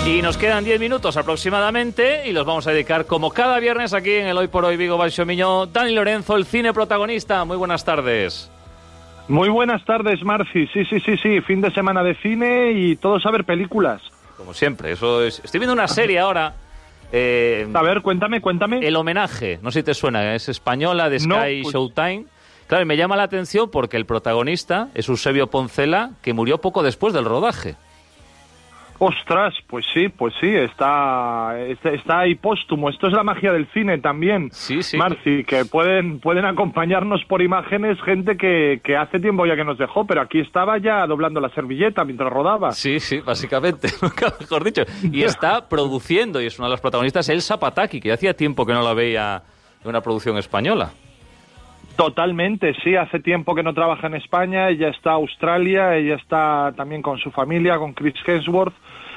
Y nos quedan 10 minutos aproximadamente y los vamos a dedicar como cada viernes aquí en el Hoy por Hoy Vigo Baixo Miño. Dani Lorenzo, el cine protagonista. Muy buenas tardes. Muy buenas tardes, Marci. Sí. Fin de semana de cine y todos a ver películas. Como siempre, eso es. Estoy viendo una serie ahora. A ver, cuéntame. El homenaje, no sé si te suena, es española de Sky No, pues... Showtime. Claro, y me llama la atención porque el protagonista es Eusebio Poncela, que murió poco después del rodaje. Ostras, pues sí, está ahí póstumo. Esto es la magia del cine también, sí. Marci, que pueden acompañarnos por imágenes gente que hace tiempo ya que nos dejó, pero aquí estaba ya doblando la servilleta mientras rodaba. Sí, básicamente, mejor dicho. Y está produciendo, y es una de las protagonistas, Elsa Pataky, que hacía tiempo que no la veía en una producción española. Totalmente, sí, hace tiempo que no trabaja en España, ella está en Australia, ella está también con su familia, con Chris Hemsworth,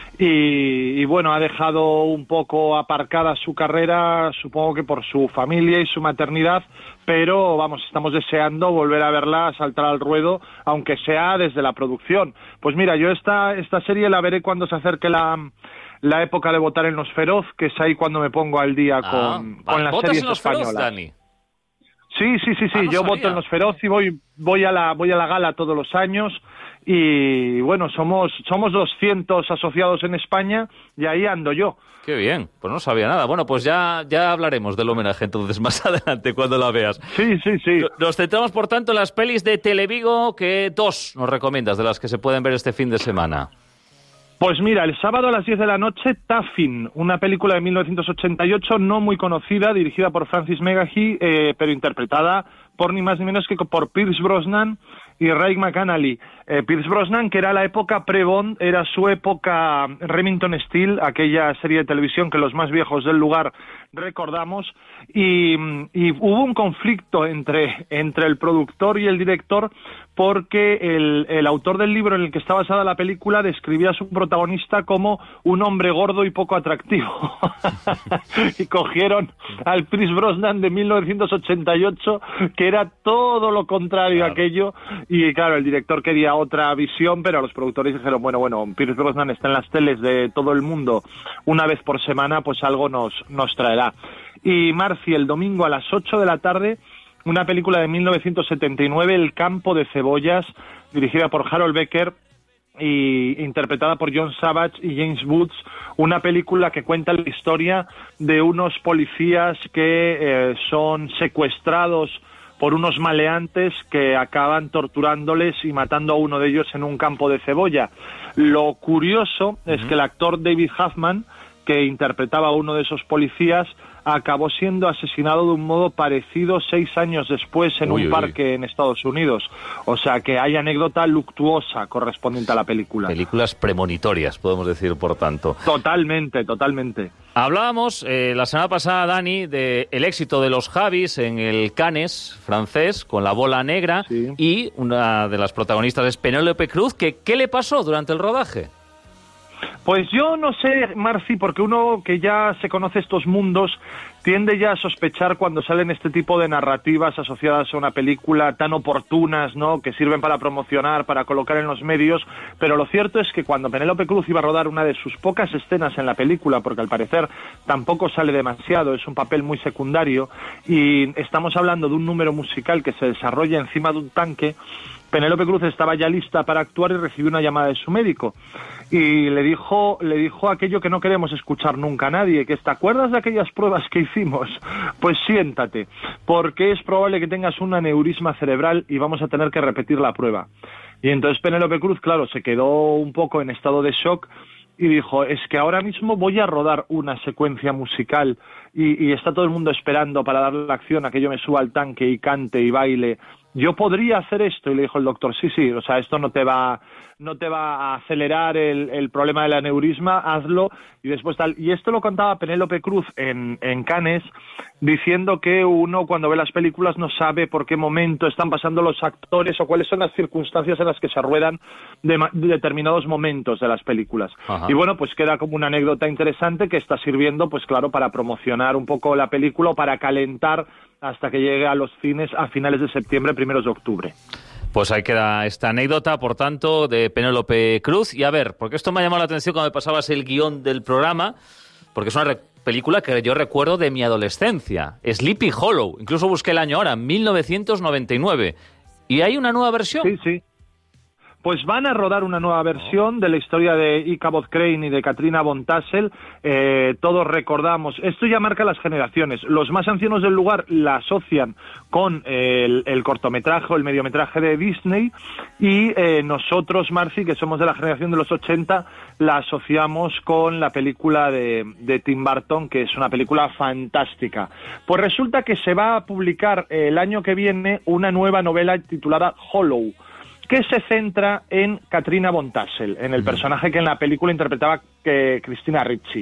y bueno, ha dejado un poco aparcada su carrera, supongo que por su familia y su maternidad, pero vamos, estamos deseando volver a verla saltar al ruedo, aunque sea desde la producción. Pues mira, yo esta serie la veré cuando se acerque la época de votar en Los Feroz, que es ahí cuando me pongo al día con las series en Los españolas. Feroz, Dani? Sí, no yo sabía. voto en Los Feroz y voy a la gala todos los años y bueno, somos 200 asociados en España y ahí ando yo. Qué bien, pues no sabía nada. Bueno, pues ya hablaremos del homenaje entonces más adelante cuando la veas. Sí. Nos centramos por tanto en las pelis de Televigo, que dos nos recomiendas de las que se pueden ver este fin de semana. Pues mira, el sábado a las 10 de la noche, Taffin, una película de 1988 no muy conocida, dirigida por Francis McGahee, pero interpretada por ni más ni menos que por Pierce Brosnan y Ray McAnally. Pierce Brosnan, que era la época pre-Bond, era su época Remington Steele, aquella serie de televisión que los más viejos del lugar recordamos, y hubo un conflicto entre el productor y el director porque el autor del libro en el que está basada la película describía a su protagonista como un hombre gordo y poco atractivo. Y cogieron al Pierce Brosnan de 1988, que era todo lo contrario a aquello, y claro, el director quería otra visión, pero los productores dijeron, bueno, Pierce Brosnan está en las teles de todo el mundo una vez por semana, pues algo nos traerá. Y Marci, el domingo a las 8 de la tarde, una película de 1979, El campo de cebollas, dirigida por Harold Becker y interpretada por John Savage y James Woods, una película que cuenta la historia de unos policías que son secuestrados por unos maleantes que acaban torturándoles y matando a uno de ellos en un campo de cebolla. Lo curioso es que el actor David Huffman, que interpretaba a uno de esos policías, acabó siendo asesinado de un modo parecido 6 años después en un parque en Estados Unidos. O sea que hay anécdota luctuosa correspondiente a la película. Películas premonitorias, podemos decir, por tanto. Totalmente. Hablábamos la semana pasada, Dani, del éxito de los Javis en el Cannes francés, con La bola negra, sí. Y una de las protagonistas es Penélope Cruz. ¿Qué le pasó durante el rodaje? Pues yo no sé, Marci, porque uno que ya se conoce estos mundos tiende ya a sospechar cuando salen este tipo de narrativas asociadas a una película tan oportunas, ¿no?, que sirven para promocionar, para colocar en los medios, pero lo cierto es que cuando Penélope Cruz iba a rodar una de sus pocas escenas en la película, porque al parecer tampoco sale demasiado, es un papel muy secundario, y estamos hablando de un número musical que se desarrolla encima de un tanque, Penélope Cruz estaba ya lista para actuar y recibió una llamada de su médico y le dijo aquello que no queremos escuchar nunca a nadie, que ¿te acuerdas de aquellas pruebas que hicimos? Pues siéntate, porque es probable que tengas un aneurisma cerebral y vamos a tener que repetir la prueba. Y entonces Penélope Cruz, claro, se quedó un poco en estado de shock y dijo, es que ahora mismo voy a rodar una secuencia musical y está todo el mundo esperando para darle la acción a que yo me suba al tanque y cante y baile. ¿Yo podría hacer esto? Y le dijo el doctor, sí, o sea, esto no te va a acelerar el problema del aneurisma, hazlo, y después tal. Y esto lo contaba Penélope Cruz en Cannes, diciendo que uno cuando ve las películas no sabe por qué momento están pasando los actores o cuáles son las circunstancias en las que se ruedan de determinados momentos de las películas. Ajá. Y bueno, pues queda como una anécdota interesante que está sirviendo, pues claro, para promocionar un poco la película o para calentar hasta que llegue a los cines a finales de septiembre, primeros de octubre. Pues ahí queda esta anécdota, por tanto, de Penélope Cruz. Y a ver, porque esto me ha llamado la atención cuando me pasabas el guión del programa, porque es una película que yo recuerdo de mi adolescencia, Sleepy Hollow. Incluso busqué el año ahora, 1999. ¿Y hay una nueva versión? Sí, sí. Pues van a rodar una nueva versión de la historia de Ichabod Crane y de Katrina von Tassel. Todos recordamos, esto ya marca las generaciones. Los más ancianos del lugar la asocian con el cortometraje o el mediometraje de Disney, y nosotros, Marci, que somos de la generación de los 80, la asociamos con la película de Tim Burton, que es una película fantástica. Pues resulta que se va a publicar el año que viene una nueva novela titulada Hollow, que se centra en Katrina von Tassel, en el personaje que en la película interpretaba Christina Ricci.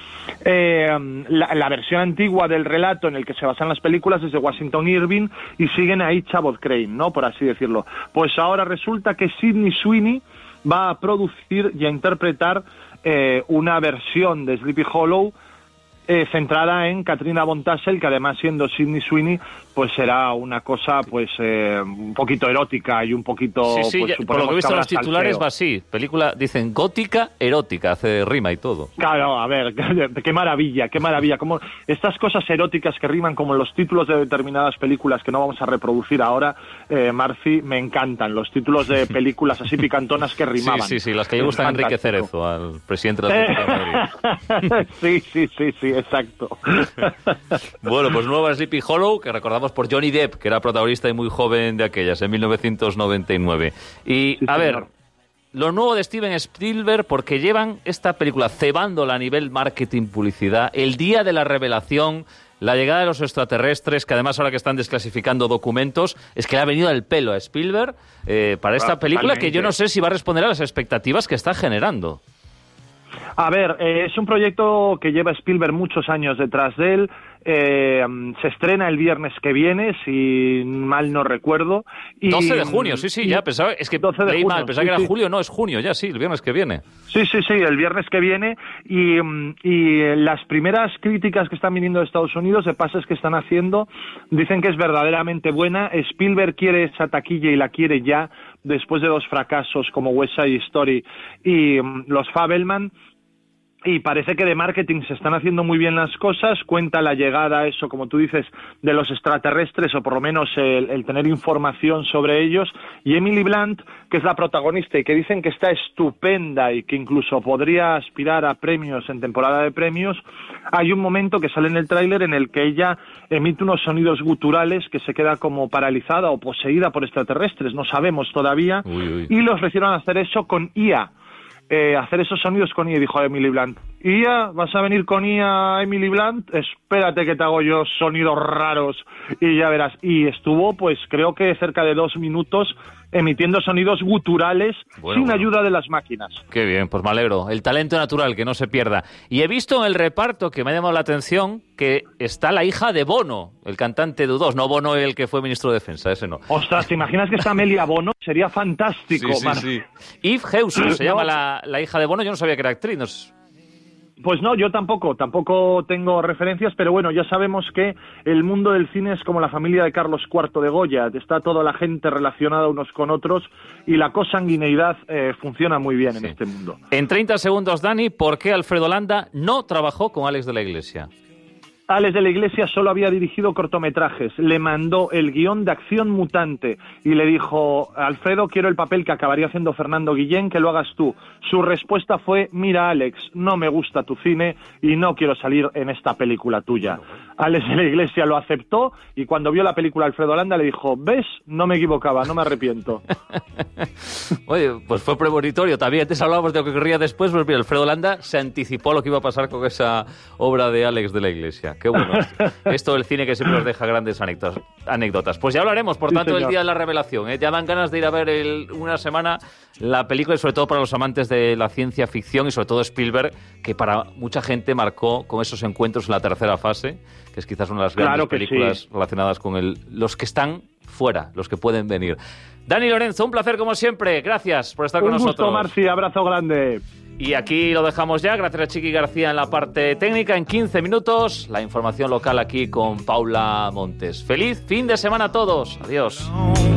La versión antigua del relato en el que se basan las películas es de Washington Irving y siguen a Ichabod Crane, ¿no?, por así decirlo. Pues ahora resulta que Sydney Sweeney va a producir y a interpretar una versión de Sleepy Hollow centrada en Katrina von Tassel, que además, siendo Sydney Sweeney, pues será una cosa pues un poquito erótica y un poquito... Sí, pues, por lo que he visto en los titulares va así, película, dicen gótica, erótica, hace rima y todo. Claro, a ver, qué maravilla, como estas cosas eróticas que riman como los títulos de determinadas películas que no vamos a reproducir ahora, Marci, me encantan, los títulos de películas así picantonas que rimaban. Sí, las que le gustan a Enrique Cerezo, al presidente de la Atlético de Madrid. Sí, exacto. Bueno, pues nueva Sleepy Hollow, que recordamos por Johnny Depp, que era protagonista y muy joven de aquellas, en 1999. Y, sí, a ver, señor, lo nuevo de Steven Spielberg, porque llevan esta película cebándola a nivel marketing, publicidad, el día de la revelación, la llegada de los extraterrestres, que además ahora que están desclasificando documentos, es que le ha venido al pelo a Spielberg para esta película, que yo no sé si va a responder a las expectativas que está generando. A ver, es un proyecto que lleva Spielberg muchos años detrás de él. Se estrena el viernes que viene, si mal no recuerdo. 12 de junio, sí, ya pensaba, es que leí mal, pensaba que era julio, no, es junio, ya sí, el viernes que viene. Sí, el viernes que viene, y las primeras críticas que están viniendo de Estados Unidos, de pases que están haciendo, dicen que es verdaderamente buena. Spielberg quiere esa taquilla y la quiere ya, después de 2 fracasos como West Side Story y Los Fabelman. Y parece que de marketing se están haciendo muy bien las cosas. Cuenta la llegada, eso, como tú dices, de los extraterrestres, o por lo menos el tener información sobre ellos. Y Emily Blunt, que es la protagonista y que dicen que está estupenda y que incluso podría aspirar a premios en temporada de premios, hay un momento que sale en el tráiler en el que ella emite unos sonidos guturales, que se queda como paralizada o poseída por extraterrestres, no sabemos todavía. Uy. Y le ofrecieron hacer eso con IA. Hacer esos sonidos con IA, dijo Emily Blunt. IA, ¿vas a venir con IA, Emily Blunt? Espérate que te hago yo sonidos raros y ya verás. Y estuvo, pues creo que cerca de 2 minutos emitiendo sonidos guturales sin ayuda de las máquinas. Qué bien, pues me alegro. El talento natural, que no se pierda. Y he visto en el reparto, que me ha llamado la atención, que está la hija de Bono, el cantante de U2. No Bono, el que fue ministro de Defensa, ese no. Ostras, ¿te imaginas que está Amelia Bono? Sería fantástico. Sí. Eve Hewson se llama la hija de Bono. Yo no sabía que era actriz. Pues no, yo tampoco tengo referencias, pero bueno, ya sabemos que el mundo del cine es como la familia de Carlos IV de Goya, está toda la gente relacionada unos con otros y la consanguineidad funciona muy bien en este mundo. En 30 segundos, Dani, ¿por qué Alfredo Landa no trabajó con Alex de la Iglesia? Alex de la Iglesia solo había dirigido cortometrajes, le mandó el guión de Acción Mutante y le dijo: Alfredo, quiero el papel que acabaría haciendo Fernando Guillén, que lo hagas tú. Su respuesta fue: mira, Alex, no me gusta tu cine y no quiero salir en esta película tuya. Alex de la Iglesia lo aceptó y cuando vio la película Alfredo Landa le dijo: ¿ves? No me equivocaba, no me arrepiento. Oye, pues fue premonitorio. También antes hablábamos de lo que ocurría después, pues mira, Alfredo Landa se anticipó a lo que iba a pasar con esa obra de Alex de la Iglesia. Qué bueno. Esto del cine que siempre nos deja grandes anécdotas. Pues ya hablaremos, por tanto, del día de la revelación. Ya dan ganas de ir a ver una semana la película, y sobre todo para los amantes de la ciencia ficción y sobre todo Spielberg, que para mucha gente marcó con esos encuentros en la tercera fase, que es quizás una de las grandes películas relacionadas con los que están fuera, los que pueden venir. Dani Lorenzo, un placer como siempre. Gracias por estar con nosotros. Un gusto, Marci. Abrazo grande. Y aquí lo dejamos ya. Gracias a Chiqui García en la parte técnica. En 15 minutos, la información local aquí con Paula Montes. ¡Feliz fin de semana a todos! Adiós.